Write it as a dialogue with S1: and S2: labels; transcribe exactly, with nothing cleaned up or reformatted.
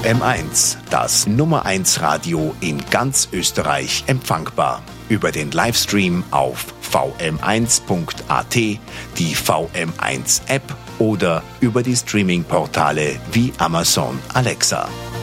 S1: M eins, das Nummer eins Radio in ganz Österreich empfangbar. Über den Livestream auf v m eins punkt a t, die V M eins App oder über die Streaming-Portale wie Amazon Alexa.